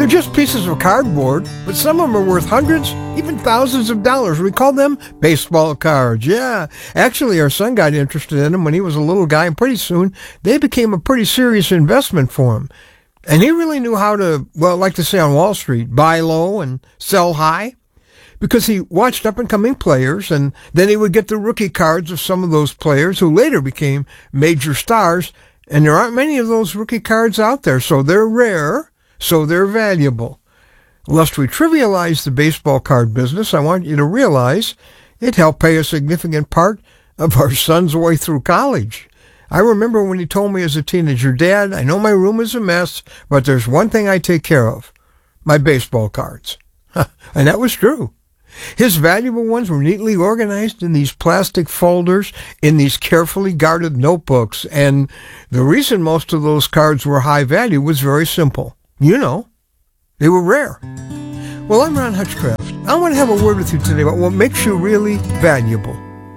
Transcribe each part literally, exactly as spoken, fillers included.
They're just pieces of cardboard, but some of them are worth hundreds, even thousands of dollars. We call them baseball cards. Yeah, actually our son got interested in them when he was a little guy, and pretty soon they became a pretty serious investment for him. And he really knew how to, well, like to say on Wall Street, buy low and sell high, because he watched up-and-coming players, and then he would get the rookie cards of some of those players who later became major stars, and there aren't many of those rookie cards out there, so they're rare. So they're valuable. Lest we trivialize the baseball card business, I want you to realize it helped pay a significant part of our son's way through college. I remember when he told me as a teenager, Dad, I know my room is a mess, but there's one thing I take care of, my baseball cards. And that was true. His valuable ones were neatly organized in these plastic folders, in these carefully guarded notebooks, and the reason most of those cards were high value was very simple. You know, they were rare. Well, I'm Ron Hutchcraft. I want to have a word with you today about what makes you really valuable.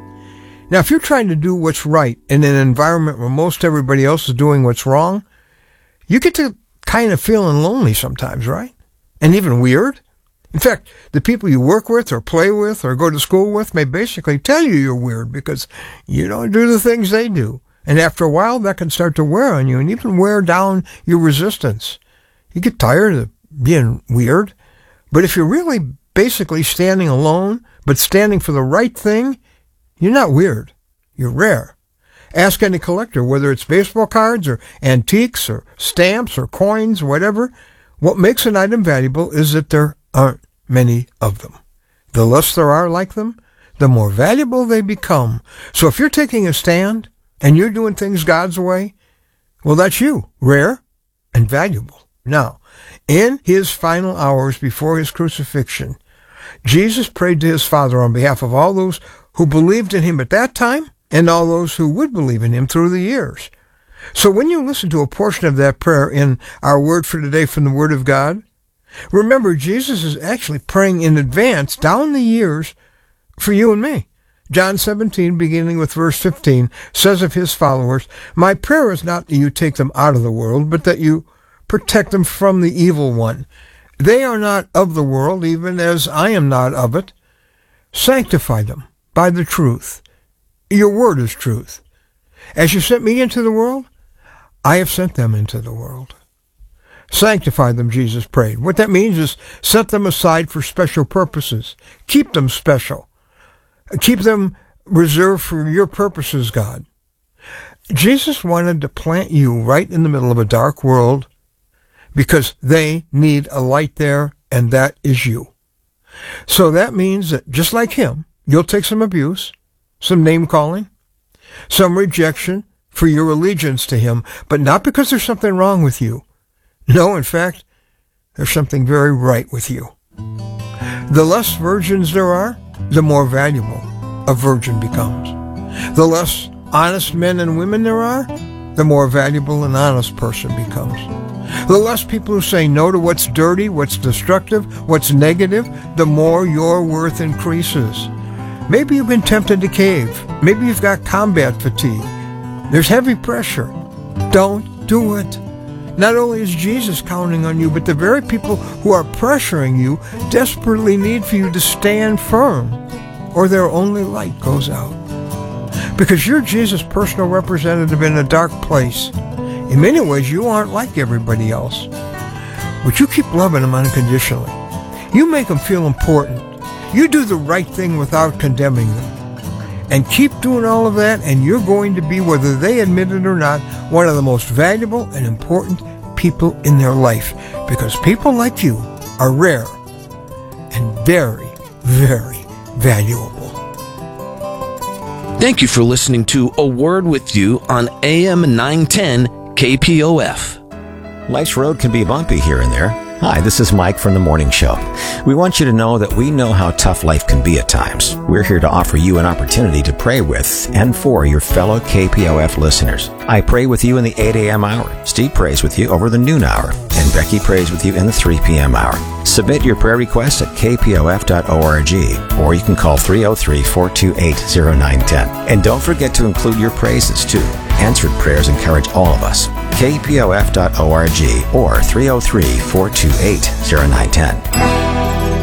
Now, if you're trying to do what's right in an environment where most everybody else is doing what's wrong, you get to kind of feeling lonely sometimes, right? And even weird. In fact, the people you work with or play with or go to school with may basically tell you you're weird because you don't do the things they do. And after a while, that can start to wear on you and even wear down your resistance. You get tired of being weird, but if you're really basically standing alone, but standing for the right thing, you're not weird. You're rare. Ask any collector, whether it's baseball cards or antiques or stamps or coins, whatever. What makes an item valuable is that there aren't many of them. The less there are like them, the more valuable they become. So if you're taking a stand and you're doing things God's way, well, that's you, rare and valuable. Now, in his final hours before his crucifixion, Jesus prayed to his Father on behalf of all those who believed in him at that time and all those who would believe in him through the years. So when you listen to a portion of that prayer in our word for today from the Word of God, remember Jesus is actually praying in advance down the years for you and me. John seventeen, beginning with verse fifteen, says of his followers, "My prayer is not that you take them out of the world, but that you protect them from the evil one. They are not of the world, even as I am not of it. Sanctify them by the truth. Your word is truth. As you sent me into the world, I have sent them into the world." Sanctify them, Jesus prayed. What that means is set them aside for special purposes. Keep them special. Keep them reserved for your purposes, God. Jesus wanted to plant you right in the middle of a dark world because they need a light there, and that is you. So that means that just like him, you'll take some abuse, some name-calling, some rejection for your allegiance to him, but not because there's something wrong with you. No, in fact, there's something very right with you. The less virgins there are, the more valuable a virgin becomes. The less honest men and women there are, the more valuable an honest person becomes. The less people who say no to what's dirty, what's destructive, what's negative, the more your worth increases. Maybe you've been tempted to cave. Maybe you've got combat fatigue. There's heavy pressure. Don't do it. Not only is Jesus counting on you, but the very people who are pressuring you desperately need for you to stand firm, or their only light goes out. Because you're Jesus' personal representative in a dark place. In many ways, you aren't like everybody else. But you keep loving them unconditionally. You make them feel important. You do the right thing without condemning them. And keep doing all of that, and you're going to be, whether they admit it or not, one of the most valuable and important people in their life. Because people like you are rare and very, very valuable. Thank you for listening to A Word With You on A M nine ten K P O F. Life's road can be bumpy here and there. Hi, this is Mike from The Morning Show. We want you to know that we know how tough life can be at times. We're here to offer you an opportunity to pray with and for your fellow K P O F listeners. I pray with you in the eight a.m. hour. Steve prays with you over the noon hour. And Becky prays with you in the three p.m. hour. Submit your prayer requests at k p o f dot org, or you can call three oh three, four two eight, oh nine one oh. And don't forget to include your praises, too. answered prayers encourage all of us. K P O F dot org or three oh three, four two eight, oh nine one oh.